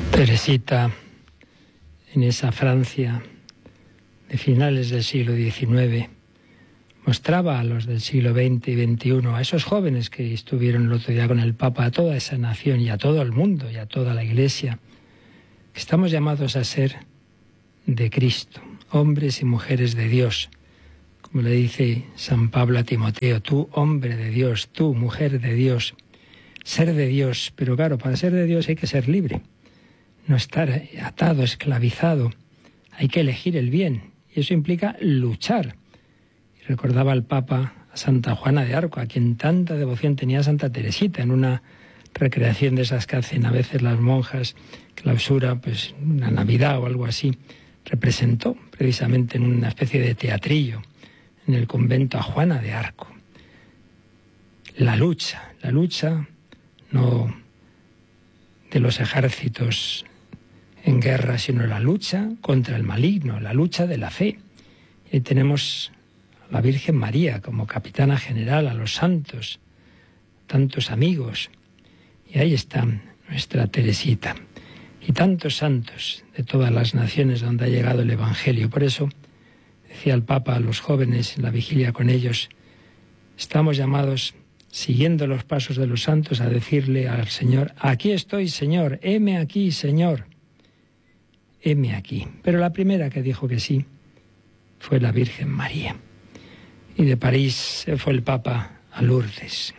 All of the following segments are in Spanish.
Teresita, en esa Francia de finales del siglo XIX, mostraba a los del siglo XX y XXI, a esos jóvenes que estuvieron el otro día con el Papa, a toda esa nación y a todo el mundo y a toda la Iglesia, que estamos llamados a ser de Cristo, hombres y mujeres de Dios. Como le dice San Pablo a Timoteo, tú hombre de Dios, tú mujer de Dios, ser de Dios. Pero claro, para ser de Dios hay que ser libre, no estar atado, esclavizado. Hay que elegir el bien y eso implica luchar. Y recordaba al Papa a Santa Juana de Arco, a quien tanta devoción tenía Santa Teresita, en una recreación de esas que hacen a veces las monjas, clausura, pues una Navidad o algo así. Representó precisamente en una especie de teatrillo en el convento a Juana de Arco. La lucha no de los ejércitos en guerra, sino la lucha contra el maligno, la lucha de la fe. Y tenemos a la Virgen María como capitana general, a los santos, tantos amigos. Y ahí está nuestra Teresita. Y tantos santos de todas las naciones donde ha llegado el Evangelio. Por eso decía el Papa a los jóvenes en la vigilia con ellos, estamos llamados, siguiendo los pasos de los santos, a decirle al Señor, aquí estoy, Señor, heme aquí, Señor, heme aquí. Pero la primera que dijo que sí fue la Virgen María. Y de París se fue el Papa a Lourdes.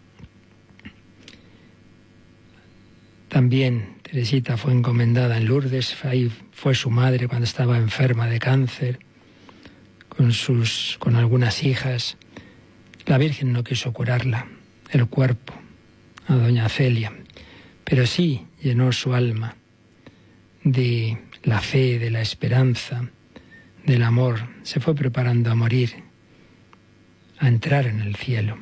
También Teresita fue encomendada en Lourdes, ahí fue su madre cuando estaba enferma de cáncer, con algunas hijas. La Virgen no quiso curarla, el cuerpo, a doña Celia, pero sí llenó su alma de la fe, de la esperanza, del amor. Se fue preparando a morir, a entrar en el cielo.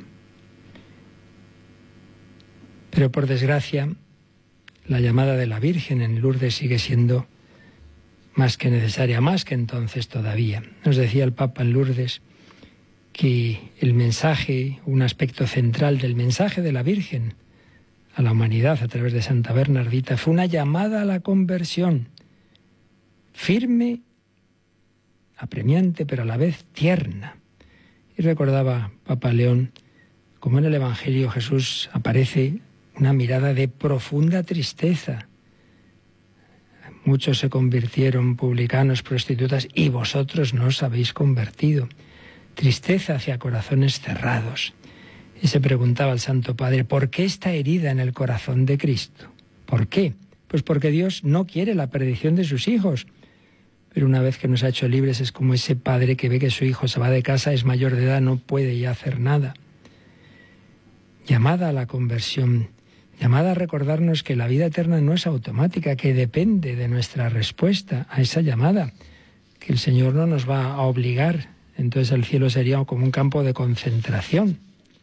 Pero por desgracia, la llamada de la Virgen en Lourdes sigue siendo más que necesaria, más que entonces todavía. Nos decía el Papa en Lourdes que el mensaje, un aspecto central del mensaje de la Virgen a la humanidad a través de Santa Bernardita fue una llamada a la conversión, firme, apremiante, pero a la vez tierna. Y recordaba Papa León cómo en el Evangelio Jesús aparece una mirada de profunda tristeza. Muchos se convirtieron, publicanos, prostitutas, y vosotros no os habéis convertido. Tristeza hacia corazones cerrados. Y se preguntaba el Santo Padre, ¿por qué esta herida en el corazón de Cristo? ¿Por qué? Pues porque Dios no quiere la perdición de sus hijos. Pero una vez que nos ha hecho libres es como ese padre que ve que su hijo se va de casa, es mayor de edad, no puede ya hacer nada. Llamada a la conversión, llamada a recordarnos que la vida eterna no es automática, que depende de nuestra respuesta a esa llamada, que el Señor no nos va a obligar. Entonces el cielo sería como un campo de concentración.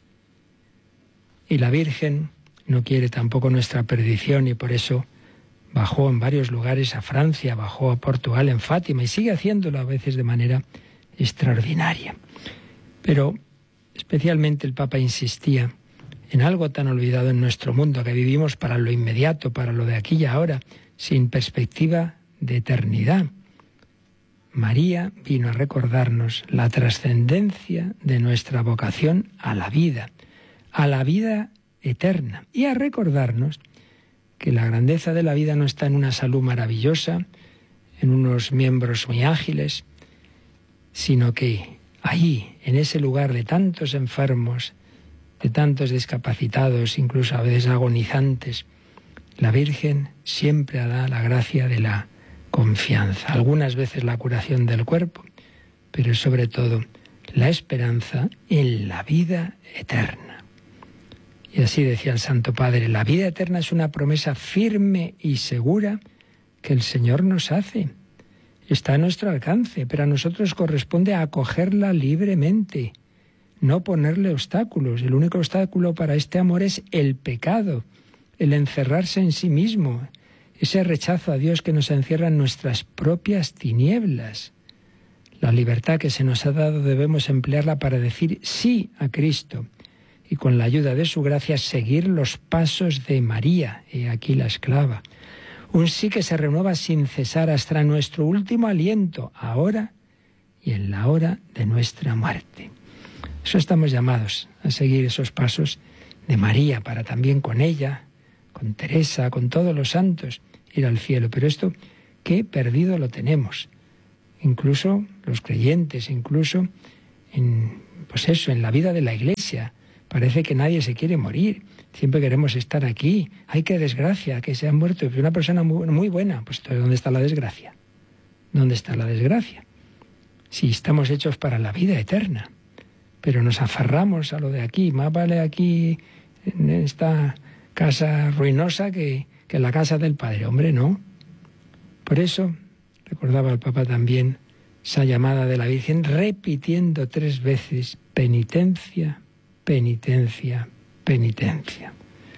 Y la Virgen no quiere tampoco nuestra perdición y por eso bajó en varios lugares a Francia, bajó a Portugal, en Fátima, y sigue haciéndolo a veces de manera extraordinaria. Pero especialmente el Papa insistía en algo tan olvidado en nuestro mundo, que vivimos para lo inmediato, para lo de aquí y ahora, sin perspectiva de eternidad. María vino a recordarnos la trascendencia de nuestra vocación a la vida eterna, y a recordarnos que la grandeza de la vida no está en una salud maravillosa, en unos miembros muy ágiles, sino que ahí, en ese lugar de tantos enfermos, de tantos discapacitados, incluso a veces agonizantes, la Virgen siempre da la gracia de la confianza, algunas veces la curación del cuerpo, pero sobre todo la esperanza en la vida eterna. Y así decía el Santo Padre, la vida eterna es una promesa firme y segura que el Señor nos hace. Está a nuestro alcance, pero a nosotros corresponde acogerla libremente, no ponerle obstáculos. El único obstáculo para este amor es el pecado, el encerrarse en sí mismo, ese rechazo a Dios que nos encierra en nuestras propias tinieblas. La libertad que se nos ha dado debemos emplearla para decir sí a Cristo y con la ayuda de su gracia seguir los pasos de María, he aquí la esclava. Un sí que se renueva sin cesar hasta nuestro último aliento, ahora y en la hora de nuestra muerte. Eso estamos llamados, a seguir esos pasos de María, para también con ella, con Teresa, con todos los santos, ir al cielo. Pero esto, qué perdido lo tenemos. Incluso los creyentes, incluso en la vida de la Iglesia. Parece que nadie se quiere morir. Siempre queremos estar aquí. ¡Ay, qué desgracia! Que se ha muerto una persona muy buena. Pues entonces, ¿dónde está la desgracia? ¿Dónde está la desgracia? Si estamos hechos para la vida eterna. Pero nos aferramos a lo de aquí. Más vale aquí, en esta casa ruinosa, que en la casa del Padre. Hombre, no. Por eso, recordaba el Papa también, esa llamada de la Virgen, repitiendo 3 veces, penitencia, penitencia, penitencia.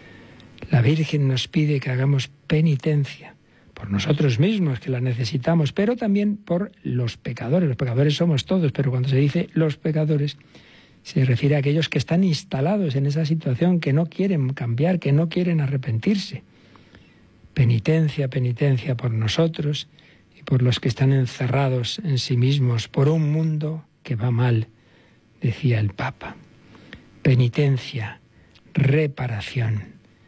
La Virgen nos pide que hagamos penitencia por nosotros mismos, que la necesitamos, pero también por los pecadores. Los pecadores somos todos, pero cuando se dice los pecadores, se refiere a aquellos que están instalados en esa situación, que no quieren cambiar, que no quieren arrepentirse. Penitencia, penitencia por nosotros y por los que están encerrados en sí mismos, por un mundo que va mal, decía el Papa. Penitencia, reparación.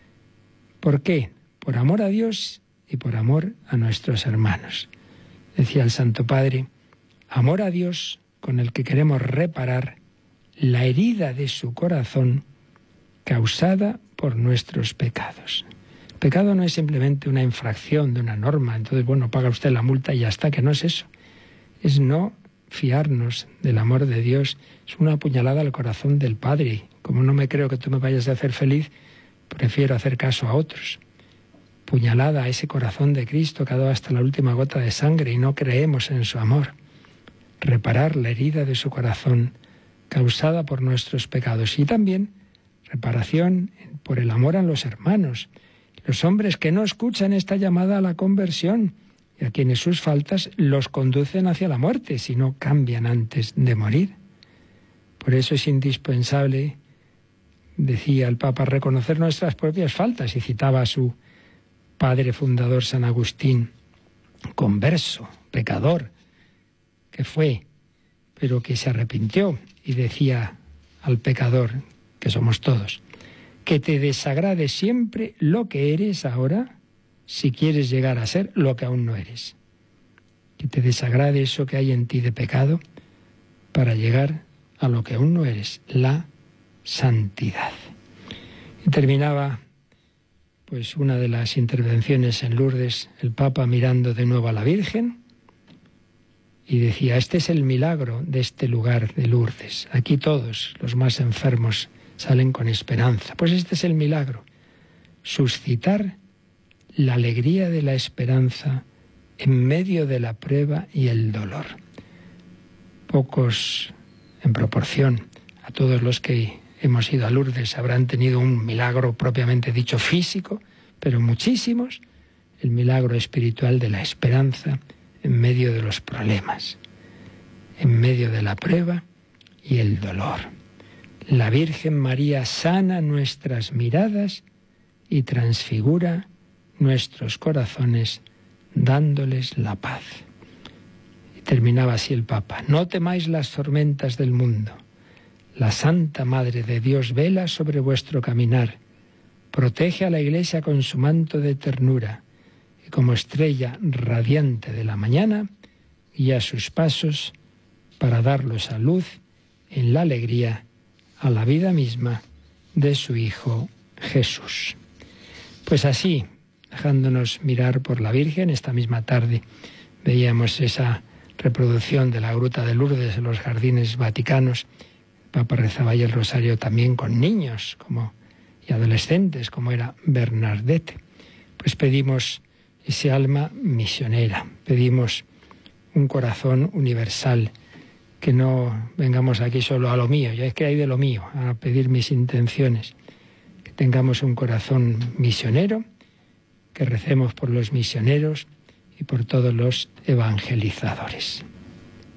¿Por qué? Por amor a Dios y por amor a nuestros hermanos. Decía el Santo Padre, amor a Dios con el que queremos reparar la herida de su corazón causada por nuestros pecados. El pecado no es simplemente una infracción de una norma, entonces, paga usted la multa y ya está, que no es eso. Es no fiarnos del amor de Dios, es una puñalada al corazón del Padre. Como no me creo que tú me vayas a hacer feliz, prefiero hacer caso a otros. Puñalada a ese corazón de Cristo que ha dado hasta la última gota de sangre y no creemos en su amor. Reparar la herida de su corazón causada por nuestros pecados y también reparación por el amor a los hermanos, los hombres que no escuchan esta llamada a la conversión y a quienes sus faltas los conducen hacia la muerte si no cambian antes de morir. Por eso es indispensable, decía el Papa, reconocer nuestras propias faltas y citaba a su padre fundador San Agustín, converso, pecador, que fue, pero que se arrepintió y decía al pecador, que somos todos, que te desagrade siempre lo que eres ahora si quieres llegar a ser lo que aún no eres. Que te desagrade eso que hay en ti de pecado para llegar a lo que aún no eres, la santidad. Y terminaba una de las intervenciones en Lourdes, el Papa mirando de nuevo a la Virgen, y decía, este es el milagro de este lugar de Lourdes. Aquí todos, los más enfermos, salen con esperanza. Pues este es el milagro. Suscitar la alegría de la esperanza en medio de la prueba y el dolor. Pocos, en proporción a todos los que hemos ido a Lourdes, habrán tenido un milagro propiamente dicho físico, pero muchísimos, el milagro espiritual de la esperanza en medio de los problemas, en medio de la prueba y el dolor. La Virgen María sana nuestras miradas y transfigura nuestros corazones, dándoles la paz. Y terminaba así el Papa, no temáis las tormentas del mundo. La Santa Madre de Dios vela sobre vuestro caminar, protege a la Iglesia con su manto de ternura, y como estrella radiante de la mañana, guía sus pasos para darlos a luz en la alegría a la vida misma de su Hijo Jesús. Pues así, dejándonos mirar por la Virgen, esta misma tarde veíamos esa reproducción de la Gruta de Lourdes en los Jardines Vaticanos. El Papa rezaba ahí el rosario también con niños y adolescentes, como era Bernadette. Pues pedimos ese alma misionera, pedimos un corazón universal, que no vengamos aquí solo a lo mío, ya es que hay de lo mío, a pedir mis intenciones, que tengamos un corazón misionero, que recemos por los misioneros y por todos los evangelizadores.